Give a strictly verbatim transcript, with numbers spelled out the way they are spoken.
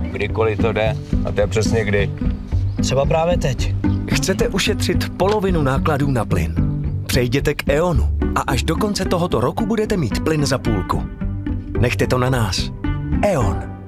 kdykoliv to jde. A to je přesně kdy. Třeba právě teď. Chcete ušetřit polovinu nákladů na plyn? Přejděte k E O N u a až do konce tohoto roku budete mít plyn za půlku. Nechte to na nás. E O N.